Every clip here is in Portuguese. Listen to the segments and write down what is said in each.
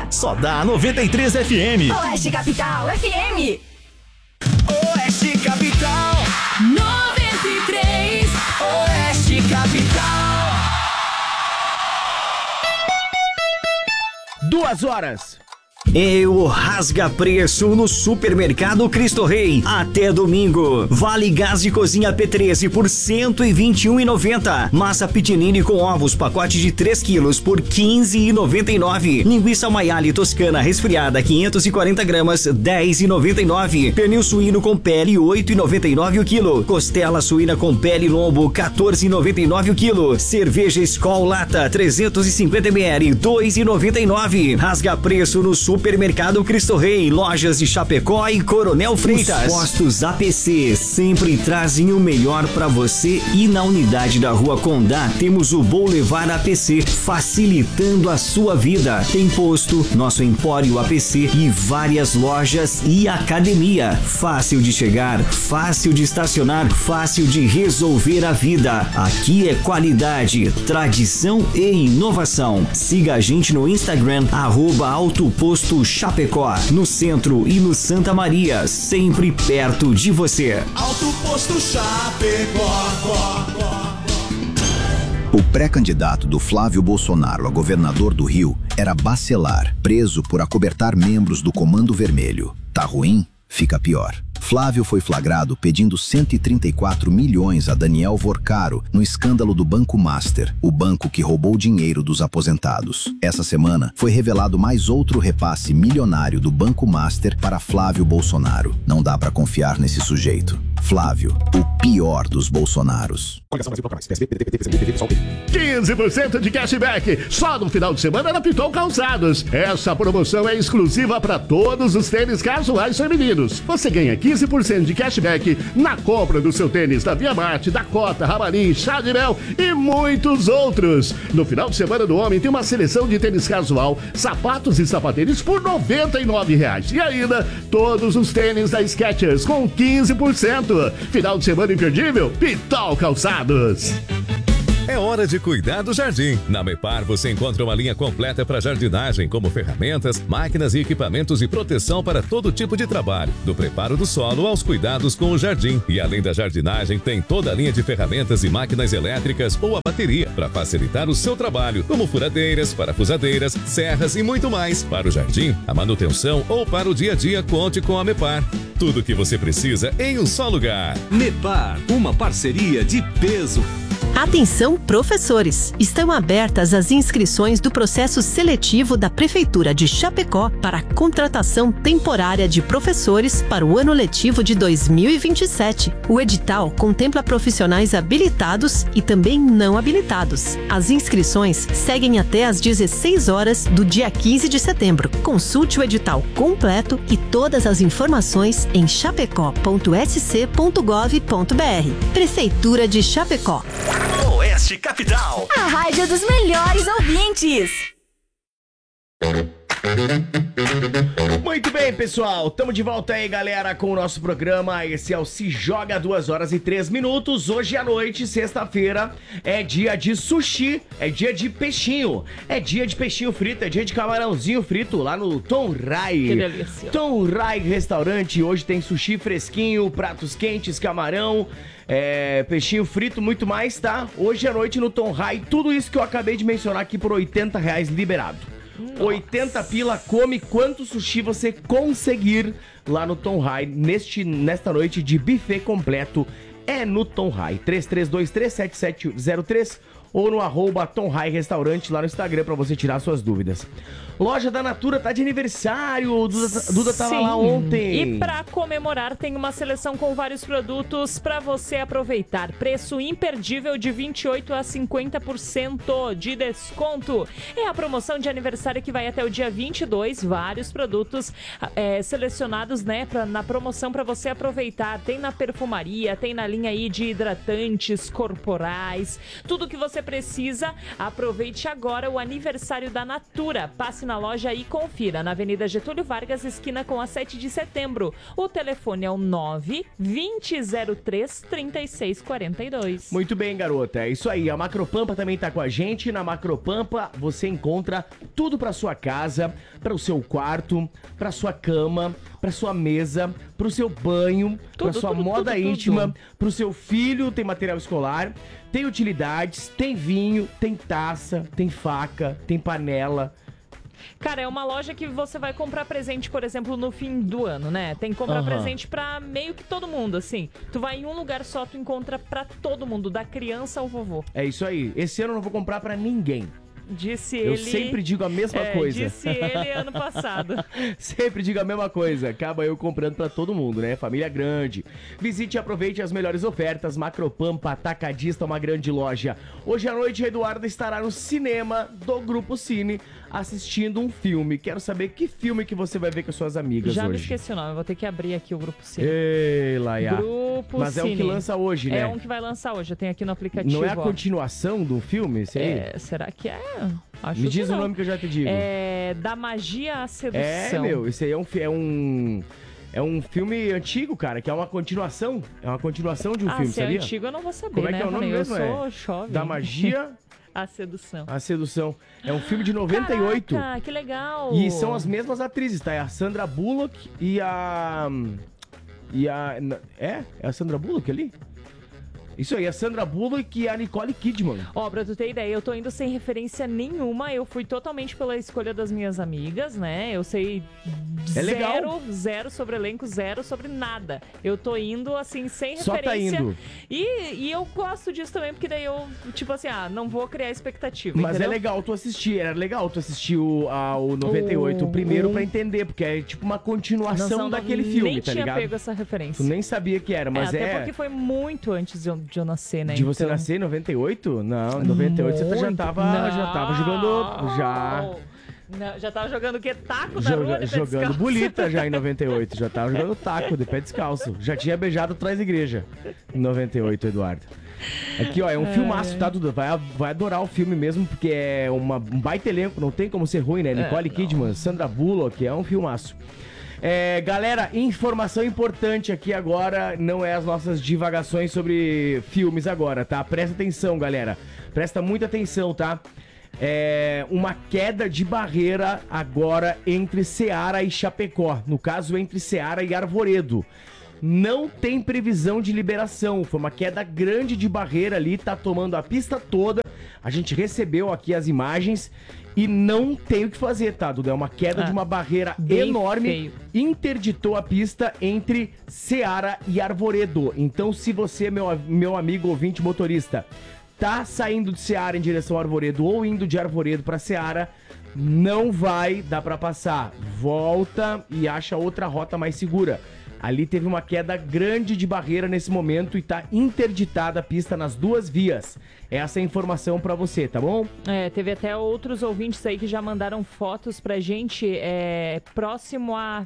Só dá 93 FM. Oeste Capital FM. Oeste Capital 93. Oeste Capital. 2 horas. E o rasga preço no Supermercado Cristo Rei. Até domingo. Vale gás de cozinha P13 por R$ 121,90. Massa pitinini com ovos, pacote de 3 quilos por R$ 15,99. Linguiça maiale toscana resfriada 540 gramas, R$ 10,99. Pernil suíno com pele, R$ 8,99 o quilo. Costela suína com pele lombo, R$ 14,99 o quilo. Cerveja Skol lata 350 ml, R$ 2,99. Rasga preço no Supermercado Cristo Rei, lojas de Chapecó e Coronel Freitas. Os postos APC sempre trazem o melhor para você, e na unidade da Rua Condá temos o Boulevard APC, facilitando a sua vida. Tem posto, nosso Empório APC e várias lojas e academia. Fácil de chegar, fácil de estacionar, fácil de resolver a vida. Aqui é qualidade, tradição e inovação. Siga a gente no Instagram, @autoposto Chapecó, no centro e no Santa Maria, sempre perto de você. Alto Posto Chapecó. O pré-candidato do Flávio Bolsonaro a governador do Rio era Bacelar, preso por acobertar membros do Comando Vermelho. Tá ruim? Fica pior. Flávio foi flagrado pedindo 134 milhões a Daniel Vorcaro no escândalo do Banco Master, o banco que roubou dinheiro dos aposentados. Essa semana foi revelado mais outro repasse milionário do Banco Master para Flávio Bolsonaro. Não dá pra confiar nesse sujeito. Flávio, o pior dos Bolsonaros. 15% de cashback só no final de semana na Pitol Calçados. Essa promoção é exclusiva para todos os tênis casuais femininos. Você ganha 15% de cashback na compra do seu tênis da Via Marte, Dakota, Ramarim, Chá de Mel e muitos outros. No final de semana do homem tem uma seleção de tênis casual, sapatos e sapatênis por R$ 99,00. E ainda todos os tênis da Skechers com 15%. Final de semana imperdível, Pitol Calçados. É hora de cuidar do jardim. Na Mepar você encontra uma linha completa para jardinagem, como ferramentas, máquinas e equipamentos de proteção para todo tipo de trabalho, do preparo do solo aos cuidados com o jardim. E além da jardinagem, tem toda a linha de ferramentas e máquinas elétricas ou a bateria para facilitar o seu trabalho, como furadeiras, parafusadeiras, serras e muito mais. Para o jardim, a manutenção ou para o dia a dia, conte com a Mepar. Tudo o que você precisa em um só lugar. Mepar, uma parceria de peso. Atenção, professores! Estão abertas as inscrições do processo seletivo da Prefeitura de Chapecó para a contratação temporária de professores para o ano letivo de 2027. O edital contempla profissionais habilitados e também não habilitados. As inscrições seguem até às 16 horas do dia 15 de setembro. Consulte o edital completo e todas as informações em chapecó.sc.gov.br. Prefeitura de Chapecó. Oeste Capital. A rádio dos melhores ouvintes. Muito bem, pessoal, estamos de volta aí, galera, com o nosso programa. Esse é o Se Joga 2 horas e 3 minutos. Hoje à noite, sexta-feira, é dia de sushi, é dia de peixinho, é dia de peixinho frito, é dia de camarãozinho frito lá no Tom Rai. Que delícia. Tom Rai Restaurante. Hoje tem sushi fresquinho, pratos quentes, camarão, peixinho frito, muito mais, tá? Hoje à noite no Tom Rai, tudo isso que eu acabei de mencionar aqui por R$80 liberado. Nossa. 80 pila, come quanto sushi você conseguir lá no Tom Rai nesta noite de buffet completo. É no Tom Rai, 33237703 ou no @Tom Rai Restaurante lá no Instagram pra você tirar suas dúvidas. Loja da Natura tá de aniversário, Duda tava lá ontem. E pra comemorar tem uma seleção com vários produtos pra você aproveitar. Preço imperdível de 28% a 50% de desconto. É a promoção de aniversário que vai até o dia 22. Vários produtos selecionados, né, na promoção pra você aproveitar. Tem na perfumaria, tem na linha aí de hidratantes corporais. Tudo que você precisa, aproveite agora o aniversário da Natura. Passe na loja e confira. Na Avenida Getúlio Vargas, esquina com a 7 de setembro. O telefone é o 9-2003-3642. Muito bem, garota. É isso aí. A Macropampa também tá com a gente. Na Macropampa você encontra tudo pra sua casa, para o seu quarto, pra sua cama, pra sua mesa, pro seu banho, pra sua moda íntima, pro seu filho, tem material escolar, tem utilidades, tem vinho, tem taça, tem faca, tem panela. Cara, é uma loja que você vai comprar presente, por exemplo, no fim do ano, né? Tem que comprar presente pra meio que todo mundo, assim. Tu vai em um lugar só, tu encontra pra todo mundo, da criança ao vovô. É isso aí. Esse ano eu não vou comprar pra ninguém. Disse ele... Eu sempre digo a mesma coisa. Disse ele ano passado. Sempre digo a mesma coisa. Acaba eu comprando pra todo mundo, né? Família grande. Visite e aproveite as melhores ofertas. Macropampa Atacadista, uma grande loja. Hoje à noite, a Eduarda estará no cinema do Grupo Cine assistindo um filme. Quero saber que filme que você vai ver com as suas amigas Já hoje. me esqueci o nome, vou ter que abrir aqui o Grupo Cine. Ei, Laia. Grupo Mas Cine. é o que lança hoje, né? É um que vai lançar hoje, eu tenho aqui no aplicativo. Não é a continuação do filme, esse aí? Será que é? Acho Me que diz não. o nome que eu já te digo. É Da Magia à Sedução. Esse aí é um filme antigo, cara, que é uma continuação. É uma continuação de um filme, se sabia? é antigo eu não vou saber, Como é né? que é o nome mesmo? Eu sou jovem. Da Magia... A Sedução. A Sedução. É um filme de 98. Caraca, que legal. E são as mesmas atrizes, tá? É a Sandra Bullock e a... É a Sandra Bullock ali? Isso aí, a Sandra Bullock e a Nicole Kidman. Ó, pra tu ter ideia, eu tô indo sem referência nenhuma, eu fui totalmente pela escolha das minhas amigas, né? Eu sei zero sobre elenco, zero sobre nada. Eu tô indo, assim, sem Só referência. tá indo. E eu gosto disso também, porque daí eu, tipo assim, não vou criar expectativa, Mas entendeu? é legal tu assistir, era legal tu assistir o 98, o primeiro pra entender, porque é tipo uma continuação daquele filme, nem tá tinha ligado? pego essa referência. Tu nem sabia que era, mas até porque foi muito antes de eu nascer, né? De você nascer em 98? Não, em 98 você já tava jogando... Não, já tava jogando o quê? Taco da rua de pé Jogando descalço? bolita já em 98. Já tava jogando taco de pé descalço. Já tinha beijado atrás da igreja em 98, Eduardo. Aqui, ó, é um filmaço, tá, Duda? Vai adorar o filme mesmo, porque é um baita elenco, não tem como ser ruim, né? Nicole Kidman, Sandra Bullock, é um filmaço. Galera, informação importante aqui agora, não é as nossas divagações sobre filmes agora, tá? Presta atenção, galera. Presta muita atenção, tá? Uma queda de barreira agora entre Ceará e Chapecó. No caso, entre Ceará e Arvoredo. Não tem previsão de liberação. Foi uma queda grande de barreira ali, tá tomando a pista toda. A gente recebeu aqui as imagens e não tem o que fazer, tá, Duda? É uma queda de uma barreira enorme. Feio. Interditou a pista entre Ceará e Arvoredo. Então, se você, meu amigo ouvinte motorista, tá saindo de Ceará em direção ao Arvoredo ou indo de Arvoredo pra Ceará, não vai dar pra passar. Volta e acha outra rota mais segura. Ali teve uma queda grande de barreira nesse momento e tá interditada a pista nas duas vias. Essa é a informação pra você, tá bom? Teve até outros ouvintes aí que já mandaram fotos pra gente próximo a...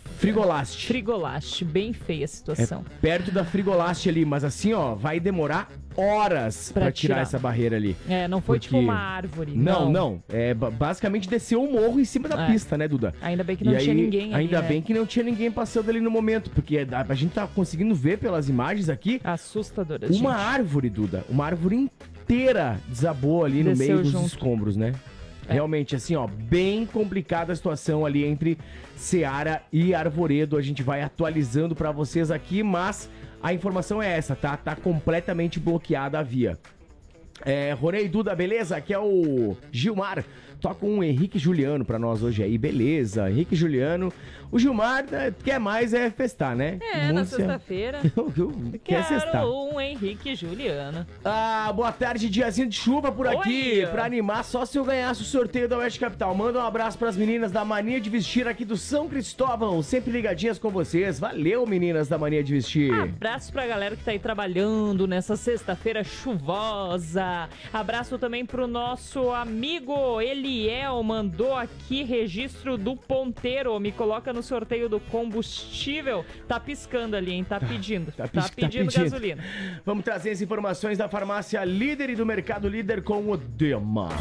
Frigolaste, bem feia a situação. Perto da Frigolaste ali, mas assim, ó, vai demorar horas pra tirar essa barreira ali. Não foi tipo uma árvore. Não. Basicamente desceu o morro em cima da pista, né, Duda? Ainda bem que não tinha ninguém ali, Ainda né? bem que não tinha ninguém passando ali no momento, porque a gente tá conseguindo ver pelas imagens aqui... Assustadoras, uma árvore, Duda. Uma árvore inteira desabou ali no meio dos escombros, né? Realmente, assim, ó, bem complicada a situação ali entre Ceará e Arvoredo. A gente vai atualizando pra vocês aqui, mas a informação é essa, tá? Tá completamente bloqueada a via. Ronei, Duda, beleza? Aqui é o Gilmar. Toca um Henrique e Juliano pra nós hoje aí, beleza? Henrique e Juliano. O Gilmar quer mais festar, né? Na sexta-feira. Quer festar. Quero um Henrique e Juliano. Boa tarde, diazinho de chuva por aqui. Oi. Pra animar, só se eu ganhasse o sorteio da Oeste Capital. Manda um abraço pras meninas da Mania de Vestir aqui do São Cristóvão. Sempre ligadinhas com vocês. Valeu, meninas da Mania de Vestir. Abraço pra galera que tá aí trabalhando nessa sexta-feira chuvosa. Abraço também pro nosso amigo Eli Eliel mandou aqui registro do ponteiro. Me coloca no sorteio do combustível. Tá piscando ali, hein? Tá pedindo. Tá pedindo gasolina. Vamos trazer as informações da farmácia Líder e do Mercado Líder com o Dema.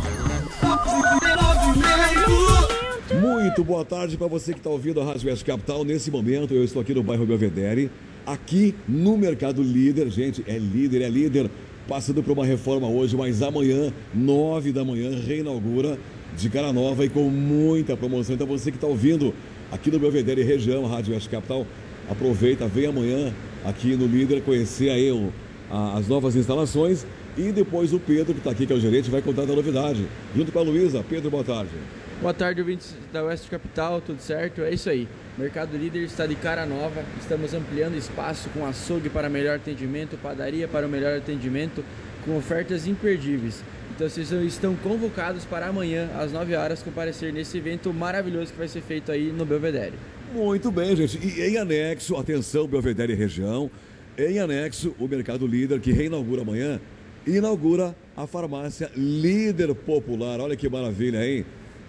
Muito boa tarde para você que está ouvindo a Rádio Oeste Capital. Nesse momento eu estou aqui no bairro Belvedere, aqui no Mercado Líder. Gente, é líder, passando por uma reforma hoje, mas amanhã, 9 da manhã, reinaugura de cara nova e com muita promoção. Então você que está ouvindo aqui no Belvedere região, a Rádio Oeste Capital, aproveita, vem amanhã aqui no Líder conhecer aí as novas instalações. E depois o Pedro, que está aqui, que é o gerente, vai contar da novidade. Junto com a Luísa. Pedro, boa tarde. Boa tarde, ouvintes da Oeste Capital, tudo certo? É isso aí. Mercado Líder está de cara nova. Estamos ampliando espaço com açougue para melhor atendimento, padaria para o melhor atendimento, com ofertas imperdíveis. Então vocês estão convocados para amanhã, às 9 horas, comparecer nesse evento maravilhoso que vai ser feito aí no Belvedere. Muito bem, gente. E em anexo, atenção, Belvedere região, em anexo, o Mercado Líder, que reinaugura amanhã, inaugura a farmácia Líder Popular. Olha que maravilha, hein?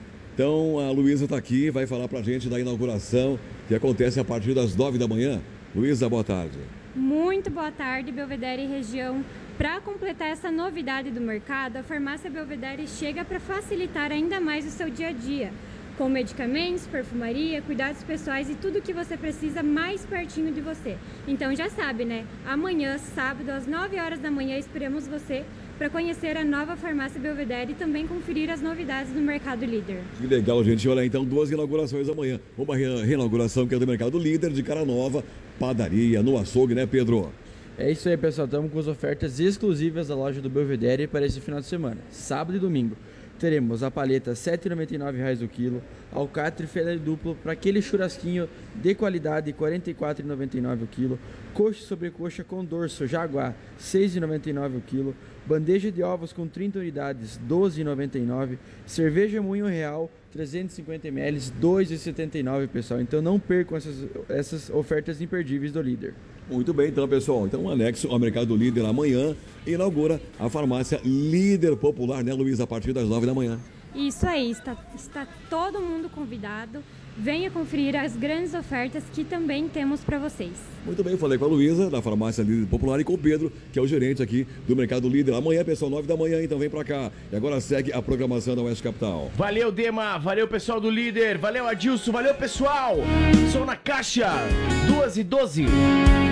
Então a Luísa está aqui, vai falar pra gente da inauguração que acontece a partir das 9 da manhã. Luísa, boa tarde. Muito boa tarde, Belvedere região. Para completar essa novidade do mercado, a farmácia Belvedere chega para facilitar ainda mais o seu dia a dia, com medicamentos, perfumaria, cuidados pessoais e tudo que você precisa mais pertinho de você. Então já sabe, né? Amanhã, sábado, às 9 horas da manhã, esperamos você para conhecer a nova farmácia Belvedere e também conferir as novidades do Mercado Líder. Que legal, gente. Olha, então, 2 inaugurações amanhã. Uma reinauguração que é do Mercado Líder, de cara nova, padaria, no açougue, né, Pedro? É isso aí, pessoal. Estamos com as ofertas exclusivas da loja do Belvedere para esse final de semana, sábado e domingo. Teremos a paleta R$ 7,99 o quilo, alcatre filé duplo para aquele churrasquinho de qualidade R$ 44,99 o quilo, coxa e sobrecoxa com dorso Jaguar R$ 6,99 o quilo, bandeja de ovos com 30 unidades R$ 12,99, cerveja Moinho Real 350 ml R$ 2,79, pessoal. Então não percam essas ofertas imperdíveis do Líder. Muito bem, então, pessoal. Então, o anexo ao Mercado Líder amanhã inaugura a farmácia Líder Popular, né, Luísa, a partir das 9 da manhã. Isso aí, está todo mundo convidado. Venha conferir as grandes ofertas que também temos para vocês. Muito bem, falei com a Luísa, da farmácia Líder Popular, e com o Pedro, que é o gerente aqui do Mercado Líder. Amanhã, pessoal, 9 da manhã, então vem para cá. E agora segue a programação da Oeste Capital. Valeu, Dema, valeu, pessoal do Líder, valeu, Adilson, valeu, pessoal. Som na caixa, 2h12.